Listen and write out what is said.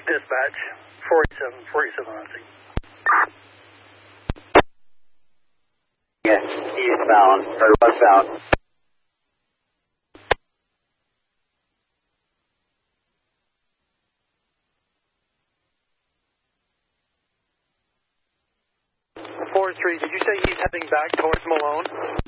Dispatch, 47 Lansing. Yes, eastbound, or westbound. Forest 3, did you say he's heading back towards Malone?